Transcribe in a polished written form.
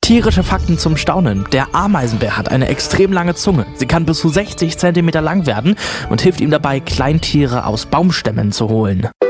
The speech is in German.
Tierische Fakten zum Staunen. Der Ameisenbär hat eine extrem lange Zunge. Sie kann bis zu 60 cm lang werden und hilft ihm dabei, Kleintiere aus Baumstämmen zu holen.